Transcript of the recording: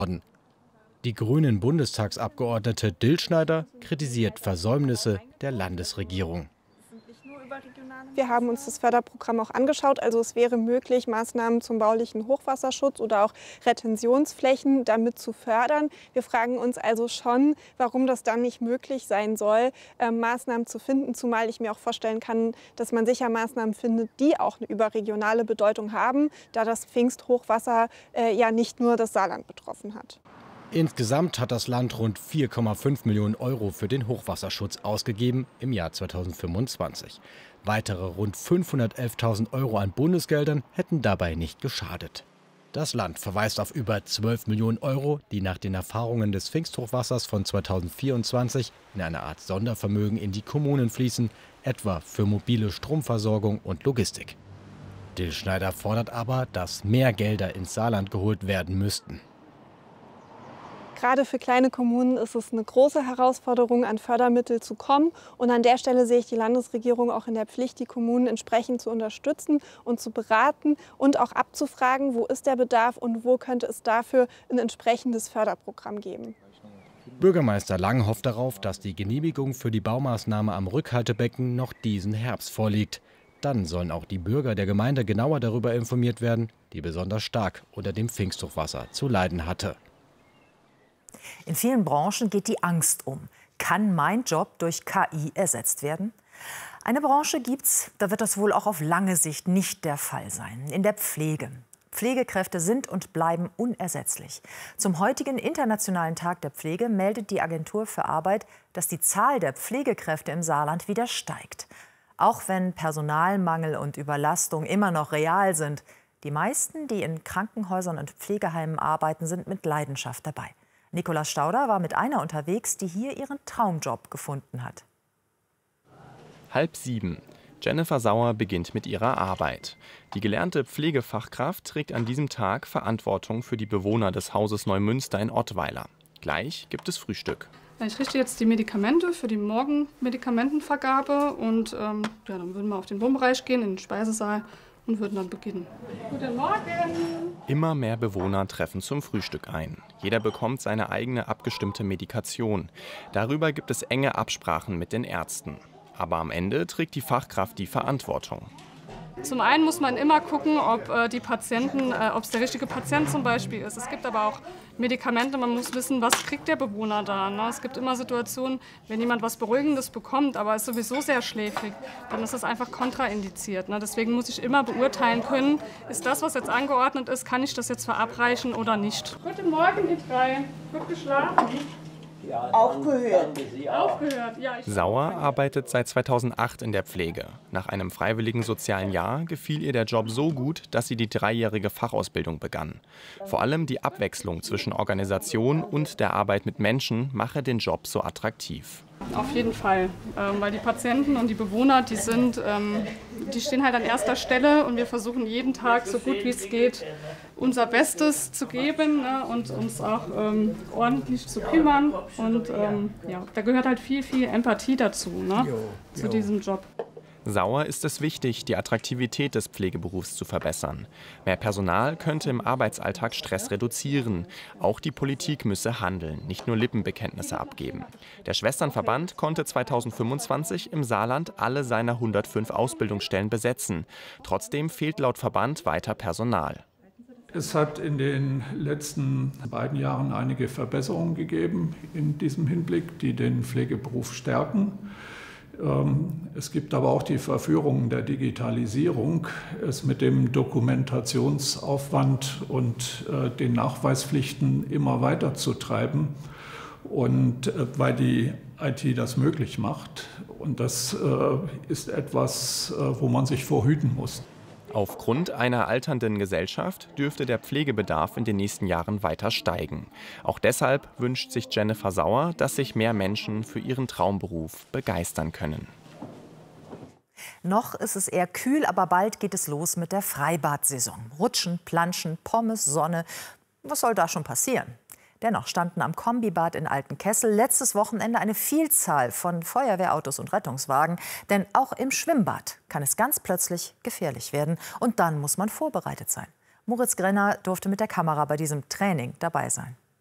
worden. Die grünen Bundestagsabgeordnete Dillschneider kritisiert Versäumnisse der Landesregierung. Wir haben uns das Förderprogramm auch angeschaut. Also es wäre möglich, Maßnahmen zum baulichen Hochwasserschutz oder auch Retentionsflächen damit zu fördern. Wir fragen uns also schon, warum das dann nicht möglich sein soll, Maßnahmen zu finden. Zumal ich mir auch vorstellen kann, dass man sicher Maßnahmen findet, die auch eine überregionale Bedeutung haben, da das Pfingsthochwasser ja nicht nur das Saarland betroffen hat. Insgesamt hat das Land rund 4,5 Millionen Euro für den Hochwasserschutz ausgegeben im Jahr 2025. Weitere rund 511.000 Euro an Bundesgeldern hätten dabei nicht geschadet. Das Land verweist auf über 12 Millionen Euro, die nach den Erfahrungen des Pfingsthochwassers von 2024 in eine Art Sondervermögen in die Kommunen fließen, etwa für mobile Stromversorgung und Logistik. Dillschneider fordert aber, dass mehr Gelder ins Saarland geholt werden müssten. Gerade für kleine Kommunen ist es eine große Herausforderung, an Fördermittel zu kommen. Und an der Stelle sehe ich die Landesregierung auch in der Pflicht, die Kommunen entsprechend zu unterstützen und zu beraten und auch abzufragen, wo ist der Bedarf und wo könnte es dafür ein entsprechendes Förderprogramm geben. Bürgermeister Lang hofft darauf, dass die Genehmigung für die Baumaßnahme am Rückhaltebecken noch diesen Herbst vorliegt. Dann sollen auch die Bürger der Gemeinde genauer darüber informiert werden, die besonders stark unter dem Pfingsthochwasser zu leiden hatte. In vielen Branchen geht die Angst um. Kann mein Job durch KI ersetzt werden? Eine Branche gibt's, da wird das wohl auch auf lange Sicht nicht der Fall sein. In der Pflege. Pflegekräfte sind und bleiben unersetzlich. Zum heutigen Internationalen Tag der Pflege meldet die Agentur für Arbeit, dass die Zahl der Pflegekräfte im Saarland wieder steigt. Auch wenn Personalmangel und Überlastung immer noch real sind. Die meisten, die in Krankenhäusern und Pflegeheimen arbeiten, sind mit Leidenschaft dabei. Nikolaus Stauder war mit einer unterwegs, die hier ihren Traumjob gefunden hat. 6:30. Jennifer Sauer beginnt mit ihrer Arbeit. Die gelernte Pflegefachkraft trägt an diesem Tag Verantwortung für die Bewohner des Hauses Neumünster in Ottweiler. Gleich gibt es Frühstück. Ich richte jetzt die Medikamente für die Morgenmedikamentenvergabe und dann würden wir auf den Wohnbereich gehen, in den Speisesaal und würden dann beginnen. Guten Morgen! Immer mehr Bewohner treffen zum Frühstück ein. Jeder bekommt seine eigene abgestimmte Medikation. Darüber gibt es enge Absprachen mit den Ärzten. Aber am Ende trägt die Fachkraft die Verantwortung. Zum einen muss man immer gucken, ob die Patienten, ob es der richtige Patient zum Beispiel ist. Es gibt aber auch Medikamente, man muss wissen, was kriegt der Bewohner da. Ne? Es gibt immer Situationen, wenn jemand was Beruhigendes bekommt, aber ist sowieso sehr schläfrig, dann ist das einfach kontraindiziert. Ne? Deswegen muss ich immer beurteilen können, ist das, was jetzt angeordnet ist, kann ich das jetzt verabreichen oder nicht. Guten Morgen, die drei. Gut geschlafen? Aufgehört. Ja, Sauer arbeitet seit 2008 in der Pflege. Nach einem freiwilligen sozialen Jahr gefiel ihr der Job so gut, dass sie die 3-jährige Fachausbildung begann. Vor allem die Abwechslung zwischen Organisation und der Arbeit mit Menschen mache den Job so attraktiv. Auf jeden Fall, weil die Patienten und die Bewohner, die stehen halt an erster Stelle und wir versuchen jeden Tag, so gut wie es geht, unser Bestes zu geben, ne, und uns auch ordentlich zu kümmern. Und da gehört halt viel Empathie dazu, ne, zu diesem Job. Sauer ist es wichtig, die Attraktivität des Pflegeberufs zu verbessern. Mehr Personal könnte im Arbeitsalltag Stress reduzieren. Auch die Politik müsse handeln, nicht nur Lippenbekenntnisse abgeben. Der Schwesternverband konnte 2025 im Saarland alle seiner 105 Ausbildungsstellen besetzen. Trotzdem fehlt laut Verband weiter Personal. Es hat in den letzten beiden Jahren einige Verbesserungen gegeben in diesem Hinblick, die den Pflegeberuf stärken. Es gibt aber auch die Verführungen der Digitalisierung, es mit dem Dokumentationsaufwand und den Nachweispflichten immer weiter zu treiben. Und weil die IT das möglich macht. Und das ist etwas, wo man sich vor hüten muss. Aufgrund einer alternden Gesellschaft dürfte der Pflegebedarf in den nächsten Jahren weiter steigen. Auch deshalb wünscht sich Jennifer Sauer, dass sich mehr Menschen für ihren Traumberuf begeistern können. Noch ist es eher kühl, aber bald geht es los mit der Freibad-Saison. Rutschen, Planschen, Pommes, Sonne. Was soll da schon passieren? Dennoch standen am Kombibad in Altenkessel letztes Wochenende eine Vielzahl von Feuerwehrautos und Rettungswagen. Denn auch im Schwimmbad kann es ganz plötzlich gefährlich werden. Und dann muss man vorbereitet sein. Moritz Grenner durfte mit der Kamera bei diesem Training dabei sein.